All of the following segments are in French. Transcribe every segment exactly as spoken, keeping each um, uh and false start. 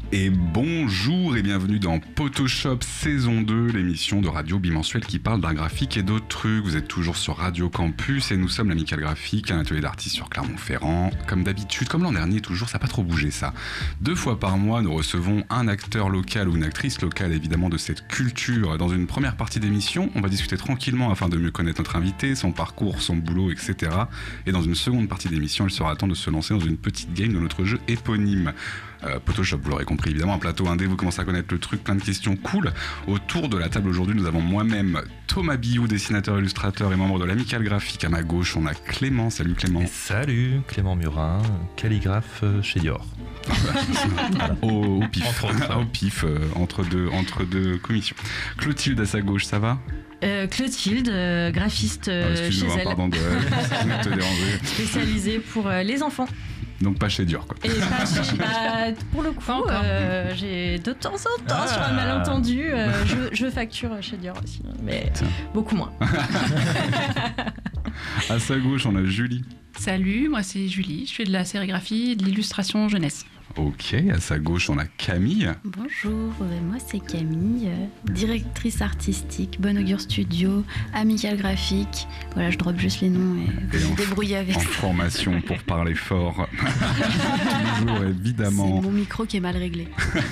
Et bonjour et bienvenue dans Potoshop saison deux, l'émission de radio bimensuelle qui parle d'art graphique et d'autres trucs. Vous êtes toujours sur Radio Campus et nous sommes l'Amicale Graphique, un atelier d'artistes sur Clermont-Ferrand. Comme d'habitude, comme l'an dernier toujours, ça n'a pas trop bougé ça. Deux fois par mois, nous recevons un acteur local ou une actrice locale évidemment de cette culture. Dans une première partie d'émission, on va discuter tranquillement afin de mieux connaître notre invité, son parcours, son boulot, et cetera. Et dans une seconde partie d'émission, il sera temps de se lancer dans une petite game de notre jeu éponyme. Euh, Potoshop, vous l'aurez compris, évidemment, un plateau indé, vous commencez à connaître le truc, plein de questions cool. Autour de la table aujourd'hui, nous avons moi-même Thomas Billou, dessinateur, illustrateur et membre de l'Amicale Graphique. À ma gauche, on a Clément. Salut Clément. Et salut, Clément Murin, calligraphe chez Dior. Voilà. au, au pif, entre autres, au pif euh, entre, deux, entre deux commissions. Clotilde à sa gauche, ça va? Euh, Clotilde, euh, graphiste euh, ah, chez elle. Pardon de, de te déranger. Spécialisée pour euh, les enfants. Donc pas chez Dior quoi. Et pas chez, bah, pour le coup, euh, j'ai de temps en temps ah. sur un malentendu, euh, je, je facture chez Dior aussi, mais Tiens. beaucoup moins. À sa gauche, on a Julie. Salut, moi c'est Julie, je fais de la sérigraphie et de l'illustration jeunesse. Ok, à sa gauche, on a Camille. Bonjour, moi c'est Camille, directrice artistique, Bon Augure Studio, Amicale Graphique. Voilà, je drop juste les noms et vous vous débrouillez avec en ça. En formation pour parler fort. Toujours, évidemment. C'est mon micro qui est mal réglé.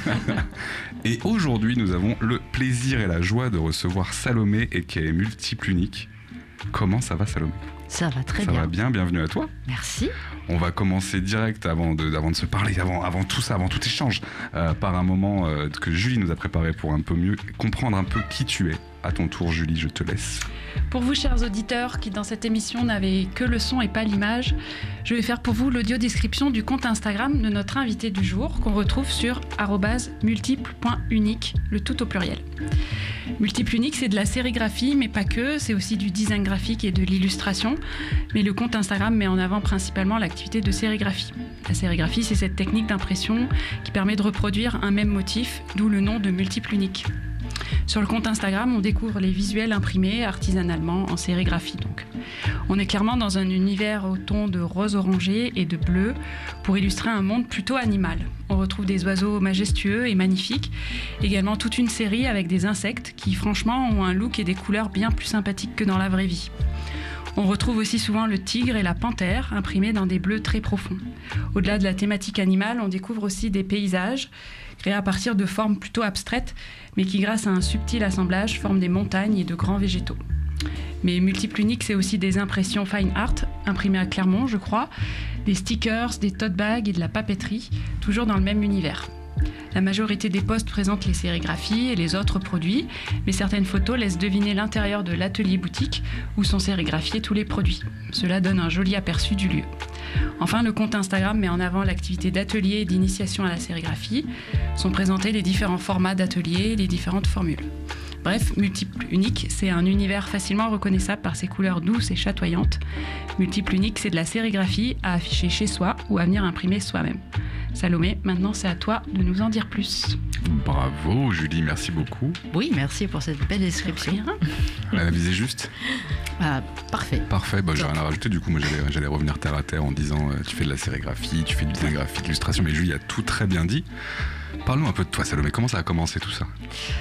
Et aujourd'hui, nous avons le plaisir et la joie de recevoir Salomé et qui est multiple unique. Comment ça va, Salomé ? Ça va très ça bien. Ça va bien, bienvenue à toi. Merci. On va commencer direct avant de, avant de se parler, avant, avant tout ça, avant tout échange, euh, par un moment euh, que Julie nous a préparé pour un peu mieux comprendre un peu qui tu es. À ton tour, Julie, je te laisse. Pour vous, chers auditeurs, qui dans cette émission n'avaient que le son et pas l'image, je vais faire pour vous l'audio-description du compte Instagram de notre invité du jour, qu'on retrouve sur arobase multiple point unique, le tout au pluriel. Multiple unique, c'est de la sérigraphie, mais pas que, c'est aussi du design graphique et de l'illustration. Mais le compte Instagram met en avant principalement l'activité de sérigraphie. La sérigraphie, c'est cette technique d'impression qui permet de reproduire un même motif, d'où le nom de multiple unique. Sur le compte Instagram, on découvre les visuels imprimés artisanalement en sérigraphie. Donc. On est clairement dans un univers au ton de rose orangé et de bleu pour illustrer un monde plutôt animal. On retrouve des oiseaux majestueux et magnifiques, également toute une série avec des insectes qui franchement ont un look et des couleurs bien plus sympathiques que dans la vraie vie. On retrouve aussi souvent le tigre et la panthère imprimés dans des bleus très profonds. Au-delà de la thématique animale, on découvre aussi des paysages créés à partir de formes plutôt abstraites, mais qui, grâce à un subtil assemblage, forment des montagnes et de grands végétaux. Mais multiple unique, c'est aussi des impressions fine art, imprimées à Clermont, je crois, des stickers, des tote bags et de la papeterie, toujours dans le même univers. La majorité des posts présentent les sérigraphies et les autres produits, mais certaines photos laissent deviner l'intérieur de l'atelier boutique où sont sérigraphiés tous les produits. Cela donne un joli aperçu du lieu. Enfin, le compte Instagram met en avant l'activité d'atelier et d'initiation à la sérigraphie. Sont présentés les différents formats d'atelier et les différentes formules. Bref, multiple unique, c'est un univers facilement reconnaissable par ses couleurs douces et chatoyantes. Multiple unique, c'est de la sérigraphie à afficher chez soi ou à venir imprimer soi-même. Salomé, maintenant c'est à toi de nous en dire plus. Bravo Julie, merci beaucoup. Oui, merci pour cette belle description. Elle a visé juste. Ah, parfait. Parfait, bah, j'ai rien à rajouter, du coup moi j'allais, j'allais revenir terre à terre en disant euh, tu fais de la sérigraphie, tu fais du design graphique, l'illustration, mais Julie a tout très bien dit. Parle-nous un peu de toi Salomé, comment ça a commencé tout ça?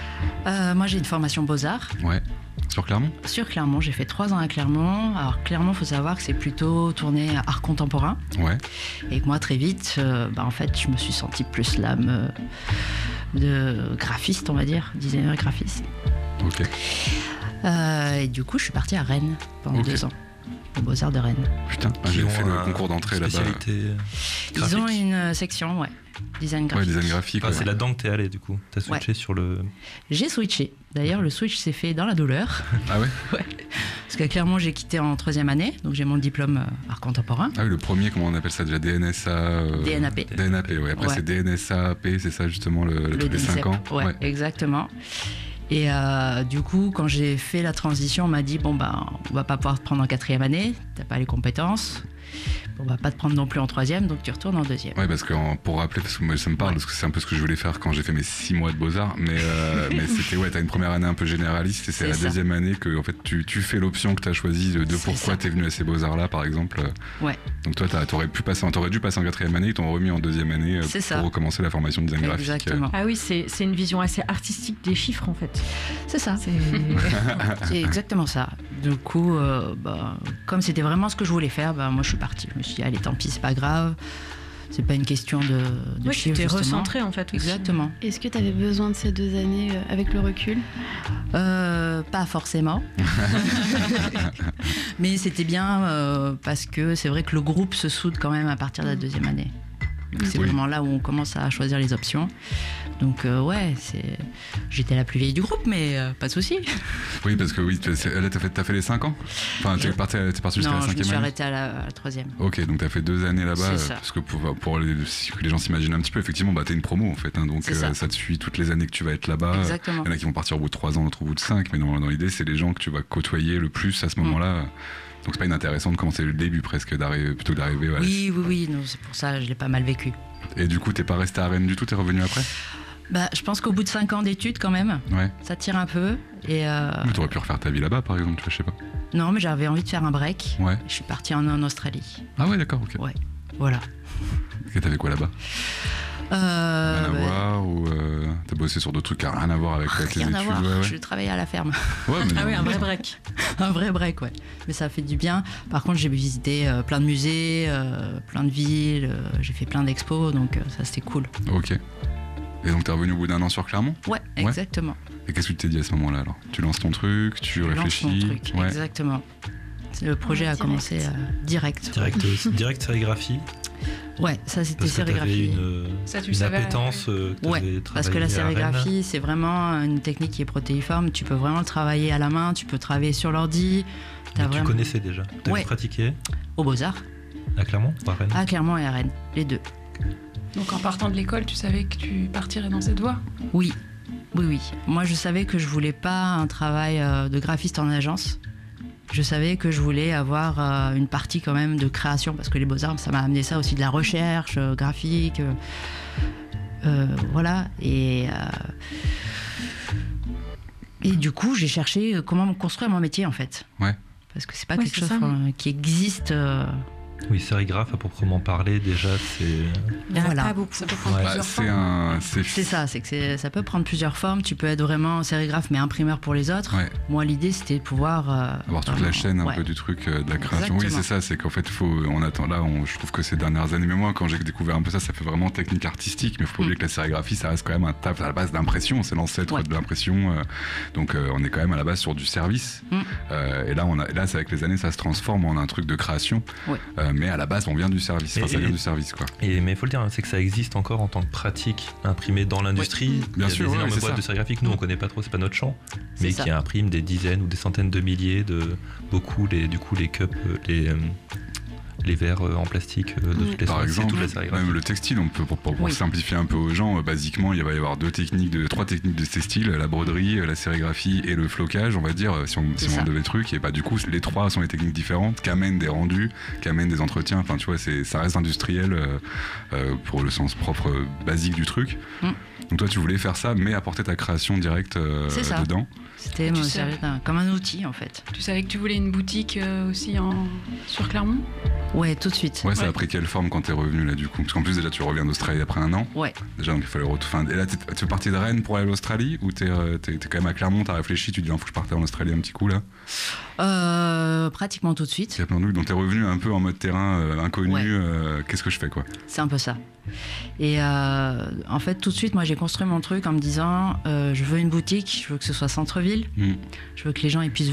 euh, Moi j'ai une formation Beaux-Arts. Ouais. Sur Clermont? Sur Clermont, j'ai fait trois ans à Clermont. Alors Clermont, il faut savoir que c'est plutôt tourné à art contemporain. Ouais. Et que moi, très vite, euh, bah, en fait, je me suis sentie plus l'âme euh, de graphiste, on va dire, designer graphiste. Ok. Euh, et du coup, je suis partie à Rennes pendant okay. deux ans. Aux Beaux-Arts de Rennes. Putain, bah, j'ai fait le concours d'entrée là-bas. Ils ont une section, ouais. Design graphique. Ouais, design graphique. Ah, ouais. C'est là-dedans que t'es allé du coup. T'as switché ouais. sur le. J'ai switché. D'ailleurs, le switch s'est fait dans la douleur. Ah ouais. Ouais. Parce que clairement, j'ai quitté en troisième année, donc j'ai mon diplôme euh, art contemporain. Ah oui, le premier, comment on appelle ça déjà? D N S A. Euh... D N A P. D N A P, ouais. Après, ouais. c'est D N S A P, c'est ça justement le, le, le tous les cinq ans. Ouais, ouais, exactement. Et euh, du coup, quand j'ai fait la transition, on m'a dit bon, ben, on va pas pouvoir te prendre en quatrième année, t'as pas les compétences. On va pas te prendre non plus en troisième, donc tu retournes en deuxième. Ouais, parce que en, pour rappeler, parce que moi ça me parle, ouais. parce que c'est un peu ce que je voulais faire quand j'ai fait mes six mois de Beaux-Arts, mais, euh, mais c'était, ouais, t'as une première année un peu généraliste, et c'est, c'est la ça. deuxième année que en fait, tu, tu fais l'option que t'as choisie de, de pourquoi t'es venu à ces Beaux-Arts-là, par exemple. Ouais. Donc toi, t'aurais, pu passer, t'aurais dû passer en quatrième année, ils t'ont remis en deuxième année pour ça. recommencer la formation de design graphique. Exactement. Ah oui, c'est, c'est une vision assez artistique des chiffres, en fait. C'est ça. C'est, c'est exactement ça. Du coup, euh, bah, comme c'était vraiment ce que je voulais faire, bah, moi je suis partie. Je me suis dit, allez, tant pis, c'est pas grave. C'est pas une question de, de oui, chiffres, tu t'es justement. recentré en fait. Exactement. Est-ce que tu avais besoin de ces deux années euh, avec le recul ? euh, Pas forcément. Mais c'était bien euh, parce que c'est vrai que le groupe se soude quand même à partir de la deuxième année. Donc c'est oui. vraiment là où on commence à choisir les options. Donc euh, ouais, c'est... j'étais la plus vieille du groupe, mais euh, pas de souci. Oui, parce que oui, là t'as fait, t'as fait les cinq ans. Enfin, t'es parti, t'es parti jusqu'à non, la cinquième année. Non, je me suis arrêtée à la, à la troisième. Ok, donc t'as fait deux années là-bas. C'est ça. Parce que pour, pour les, que les gens s'imaginent un petit peu, effectivement, bah t'es une promo en fait. Hein, donc ça. Euh, ça te suit toutes les années que tu vas être là-bas. Exactement. Il y en a qui vont partir au bout de trois ans, d'autres au bout de cinq. Mais dans, dans l'idée, c'est les gens que tu vas côtoyer le plus à ce moment-là. Mmh. Donc c'est pas inintéressant de commencer le début presque, d'arriver, plutôt d'arriver. Ouais, oui, oui, oui, non, c'est pour ça, je l'ai pas mal vécu. Et du coup, t'es pas resté à Rennes du tout, t'es revenu après ? Bah, je pense qu'au bout de cinq ans d'études, quand même, ouais. ça tire un peu. Et euh... Mais t'aurais pu refaire ta vie là-bas, par exemple, tu vois, je sais pas. Non, mais j'avais envie de faire un break. Ouais. Je suis partie en, en Australie. Ah ouais, d'accord, ok. Ouais, voilà. Et t'avais quoi là-bas ? Euh, rien à bah... voir ou euh, t'as bossé sur d'autres trucs qui n'ont rien à voir avec, avec les études. Rien à voir, ouais, ouais. Je travaillais à la ferme. Ouais, mais ah oui, un vrai break. Un vrai break, ouais. Mais ça fait du bien. Par contre, j'ai visité euh, plein de musées, euh, plein de villes, euh, j'ai fait plein d'expos, donc euh, ça c'était cool. Ok. Et donc t'es revenu au bout d'un an sur Clermont ? Ouais, ouais, exactement. Et qu'est-ce que tu t'es dit à ce moment-là alors ? Tu lances ton truc, tu je réfléchis lance mon truc, ouais. Exactement. Le projet ouais, a commencé euh, direct. Direct, euh, direct sérigraphie. Ouais, ça c'était parce sérigraphie. Que une, ça, tu une savais, appétence. Euh, que ouais, parce que la sérigraphie, c'est vraiment une technique qui est protéiforme. Tu peux vraiment le travailler à la main, tu peux travailler sur l'ordi. T'as vraiment... Tu connaissais déjà ? Tu avais ouais. pratiqué ? Au Beaux-Arts. À Clermont ou à Rennes ? À Clermont et à Rennes, les deux. Donc en partant de l'école, tu savais que tu partirais dans cette voie ? Oui, oui, oui. Moi, je savais que je voulais pas un travail de graphiste en agence. Je savais que je voulais avoir euh, une partie quand même de création, parce que les Beaux-Arts, ça m'a amené ça aussi, de la recherche euh, graphique. Euh, euh, voilà. Et, euh, et du coup, j'ai cherché comment construire mon métier, en fait. Ouais. Parce que c'est pas ouais, quelque c'est chose ça, euh, qui existe... Euh, Oui, sérigraphe, à proprement parler, déjà, c'est... Il y en a voilà. pas beaucoup. Ça peut prendre ouais, plusieurs c'est formes. Un, c'est... c'est ça, c'est que c'est, ça peut prendre plusieurs formes. Tu peux être vraiment sérigraphe, mais imprimeur pour les autres. Ouais. Moi, l'idée, c'était de pouvoir... Euh, avoir toute la chaîne un ouais. peu du truc, euh, de la création. Exactement. Oui, c'est ça, c'est qu'en fait, faut, on attend là, on, je trouve que ces dernières années, mais moi, quand j'ai découvert un peu ça, ça fait vraiment technique artistique, mais il faut pas oublier mm. que la sérigraphie, ça reste quand même un taf à la base d'impression, c'est l'ancêtre ouais. de l'impression. Euh, donc, euh, on est quand même à la base sur du service. Mm. Euh, et là, on a, là, c'est avec les années, ça se transforme en un truc de création. Ouais. Euh, mais à la base, on vient du service. Enfin, ça vient du service, quoi. Et, mais il faut le dire, c'est que ça existe encore en tant que pratique imprimée dans l'industrie. Oui, bien il y a sûr, des énormes ouais, boîtes ça. de sérigraphie que nous on connaît pas trop, c'est pas notre champ, c'est mais ça. Qui impriment des dizaines ou des centaines de milliers de beaucoup les du coup les cups, les euh, les verres en plastique de toutes les Par sortes, exemple, toute la même le textile, on peut, pour, pour, pour oui. simplifier un peu aux gens, euh, basiquement, il va y avoir deux techniques, de, trois techniques de textile, la broderie, la sérigraphie et le flocage, on va dire, si on, si on devait truc. Et bah, du coup, les trois sont des techniques différentes, qui amènent des rendus, qui amènent des entretiens. Enfin, tu vois, c'est, ça reste industriel euh, euh, pour le sens propre euh, basique du truc. Mm. Donc toi, tu voulais faire ça, mais apporter ta création directe euh, dedans. C'était mon service comme un outil, en fait. Tu savais que tu voulais une boutique euh, aussi en... sur Clermont ? Ouais, tout de suite. Ouais, ça ouais. a pris quelle forme quand t'es revenu là du coup ? Parce qu'en plus déjà tu reviens d'Australie après un an. Ouais. Déjà donc il fallait retourner. Et là tu fais partie de Rennes pour aller à l'Australie ou t'es, t'es, t'es quand même à Clermont, t'as réfléchi, tu te dis il faut que je parte en Australie un petit coup là ? Euh, pratiquement tout de suite. Il y a plein de trucs, donc t'es revenu un peu en mode terrain euh, inconnu, ouais. euh, qu'est-ce que je fais quoi ? C'est un peu ça. Et euh, en fait tout de suite moi j'ai construit mon truc en me disant euh, je veux une boutique, je veux que ce soit centre-ville, mmh. je veux que les gens ils puissent